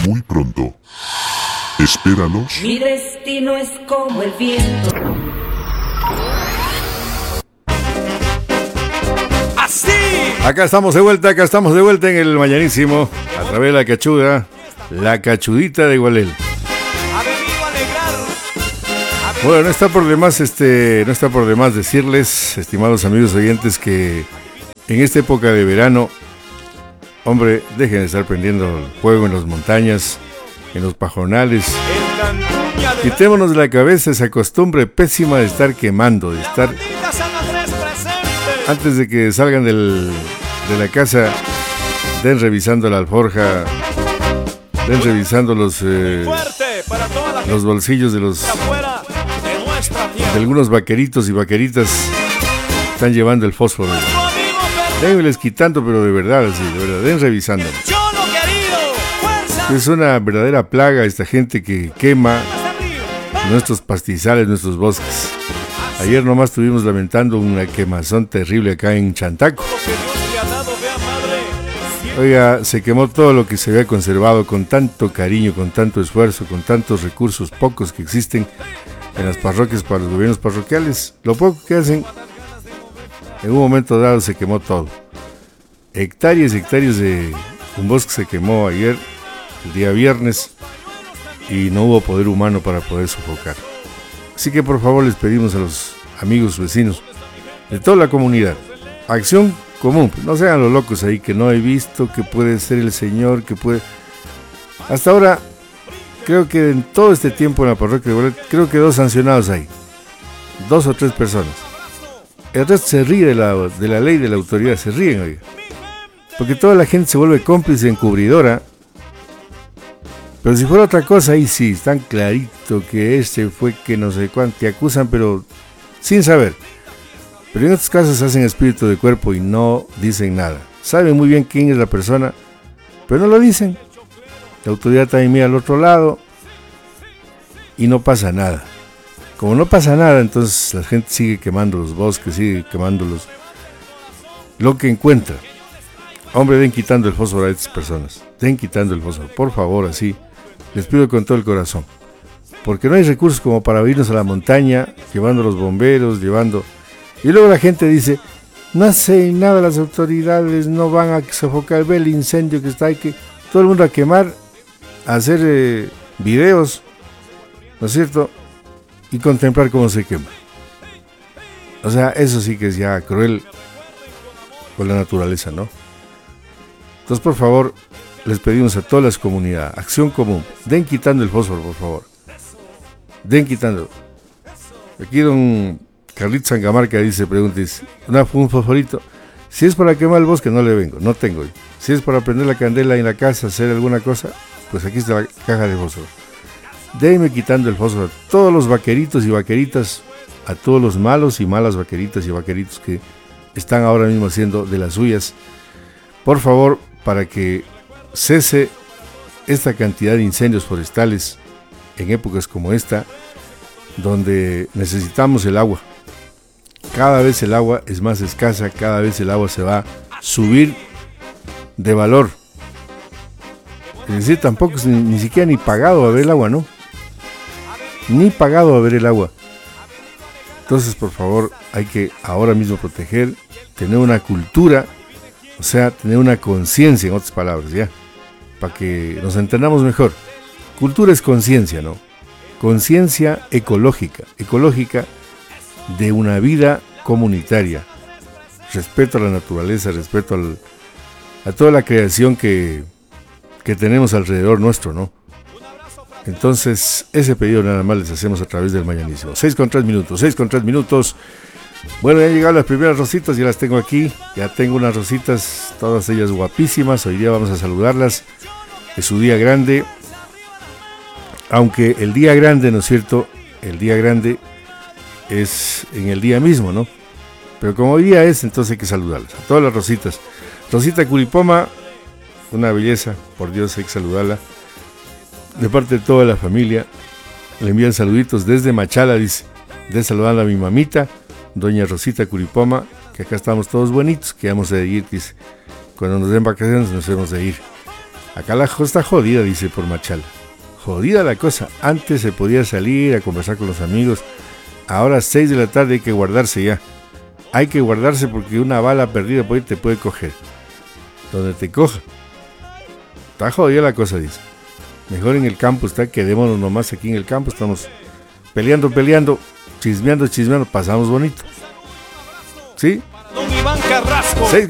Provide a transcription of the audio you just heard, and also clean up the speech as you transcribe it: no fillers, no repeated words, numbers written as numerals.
muy pronto. Espéranos. Mi destino es como el viento. ¡Así! Acá estamos de vuelta en el Mañanísimo, a través de la cachuda, la cachudita de Gualel. Ha venido a alegrar. Bueno, no está por demás decirles, estimados amigos oyentes, que en esta época de verano, hombre, dejen de estar prendiendo el fuego en las montañas, en los pajonales. Quitémonos de la cabeza esa costumbre pésima de estar quemando, de estar... Antes de que salgan de la casa, den revisando la alforja, den revisando los bolsillos de algunos vaqueritos y vaqueritas. Están llevando el fósforo. Denles quitando, pero de verdad, sí, de verdad, den revisando. Es una verdadera plaga esta gente que quema nuestros pastizales, nuestros bosques. Ayer nomás estuvimos lamentando una quemazón terrible acá en Chantaco. Oiga, se quemó todo lo que se había conservado con tanto cariño, con tanto esfuerzo, con tantos recursos pocos que existen en las parroquias para los gobiernos parroquiales. Lo poco que hacen, en un momento dado se quemó todo. Hectáreas y hectáreas de un bosque se quemó ayer, el día viernes, y no hubo poder humano para poder sofocar. Así que por favor les pedimos a los amigos vecinos de toda la comunidad, acción común, no sean los locos ahí que no he visto, que puede ser el señor, que puede... Hasta ahora, creo que en todo este tiempo en la parroquia de Gualel, creo que 2 sancionados hay, 2 o 3 personas. El resto se ríe de la ley, de la autoridad, se ríen, oiga, porque toda la gente se vuelve cómplice encubridora. Pero si fuera otra cosa, ahí sí, están clarito que este fue que no sé cuánto, te acusan, pero sin saber. Pero en estos casos hacen espíritu de cuerpo y no dicen nada. Saben muy bien quién es la persona, pero no lo dicen. La autoridad también mira al otro lado y no pasa nada. Como no pasa nada, entonces la gente sigue quemando los bosques, sigue quemando lo que encuentra. Hombre, den quitando el fósforo a estas personas. Den quitando el fósforo, por favor, así. Les pido con todo el corazón, porque no hay recursos como para irnos a la montaña, llevando los bomberos, y luego la gente dice, no hacen nada las autoridades, no van a sofocar, ve el incendio que está ahí, que todo el mundo a quemar, a hacer videos, ¿no es cierto? Y contemplar cómo se quema. O sea, eso sí que es ya cruel con la naturaleza, ¿no? Entonces, por favor, les pedimos a todas las comunidades, acción común, den quitando el fósforo, por favor. Den quitando. Aquí don Carlitos Sangamarca pregunta, un fosforito. Si es para quemar el bosque, no le vengo, no tengo. Si es para prender la candela en la casa, hacer alguna cosa, pues aquí está la caja de fósforo. Denme quitando el fósforo a todos los vaqueritos y vaqueritas, a todos los malos y malas vaqueritas y vaqueritos que están ahora mismo haciendo de las suyas. Por favor, para que cese esta cantidad de incendios forestales en épocas como esta, donde necesitamos el agua. Cada vez el agua es más escasa, cada vez el agua se va a subir de valor. Es decir, tampoco es ni siquiera ni pagado a ver el agua, ¿no? Ni pagado a ver el agua. Entonces, por favor, hay que ahora mismo proteger, tener una cultura, o sea, tener una conciencia, en otras palabras, ya, para que nos entendamos mejor. Cultura es conciencia, ¿no? Conciencia ecológica de una vida comunitaria. Respeto a la naturaleza, respeto a toda la creación que tenemos alrededor nuestro, ¿no? Entonces, ese pedido nada más les hacemos a través del Mañanísimo. 6:03 minutos. Bueno, ya han llegado las primeras rositas, ya las tengo aquí. Ya tengo unas rositas, todas ellas guapísimas. Hoy día vamos a saludarlas. Es su día grande. Aunque el día grande, ¿no es cierto? El día grande es en el día mismo, ¿no? Pero como hoy día es, entonces hay que saludarlas. A todas las rositas. Rosita Curipoma, una belleza, por Dios, hay que saludarla. De parte de toda la familia, le envían saluditos desde Machala, dice. De saludando a mi mamita, doña Rosita Curipoma, que acá estamos todos bonitos, que vamos a ir, dice. Cuando nos den vacaciones nos hemos de ir. Acá la cosa está jodida, dice por Machala. Jodida la cosa. Antes se podía salir a conversar con los amigos. Ahora 6 de la tarde hay que guardarse ya. Hay que guardarse porque una bala perdida por ahí te puede coger. Donde te coja. Está jodida la cosa, dice. Mejor en el campo está, quedémonos nomás aquí en el campo. Estamos peleando, chismeando, pasamos bonito. ¿Sí? Don Iván Carrasco. 6